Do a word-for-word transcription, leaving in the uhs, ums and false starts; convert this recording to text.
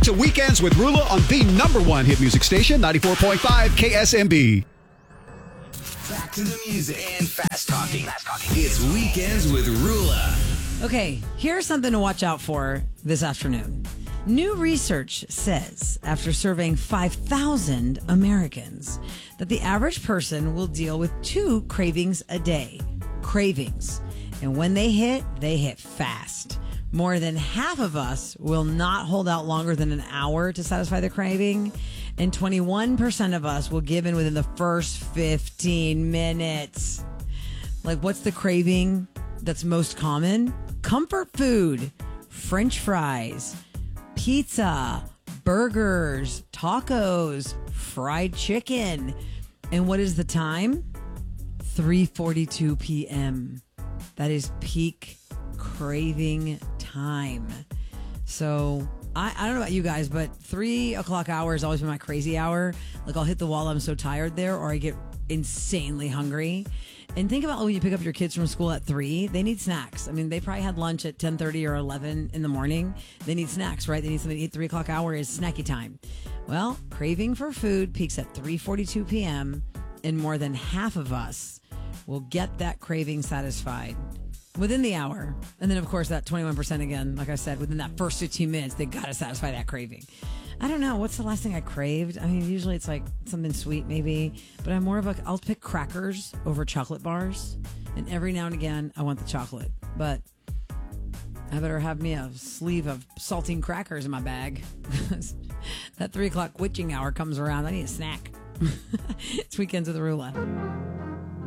to Weekends with Rula on the number one hit music station, ninety-four point five K S M B. Back to the music and fast talking. It's Weekends with Rula. Okay, here's something to watch out for this afternoon. New research says, after surveying five thousand Americans, that the average person will deal with two cravings a day. Cravings. And when they hit, they hit fast. More than half of us will not hold out longer than an hour to satisfy the craving. And twenty-one percent of us will give in within the first fifteen minutes. Like, what's the craving that's most common? Comfort food, French fries, pizza, burgers, tacos, fried chicken. And what is the time? three forty-two p.m. That is peak craving time. So I, I don't know about you guys, but three o'clock hour has always been my crazy hour. Like, I'll hit the wall, I'm so tired there, or I get insanely hungry. And think about when you pick up your kids from school at three, they need snacks. I mean, they probably had lunch at ten thirty or eleven in the morning. They need snacks, right? They need something to eat. Three o'clock hour is snacky time. Well, craving for food peaks at three forty-two p.m. and more than half of us will get that craving satisfied within the hour. And then, of course, that twenty-one percent again, like I said, within that first fifteen minutes, they got to satisfy that craving. I don't know. What's the last thing I craved? I mean, usually it's like something sweet maybe, but I'm more of a, I'll pick crackers over chocolate bars. And every now and again, I want the chocolate, but I better have me a sleeve of saltine crackers in my bag. That three o'clock witching hour comes around. I need a snack. It's Weekends with Rula.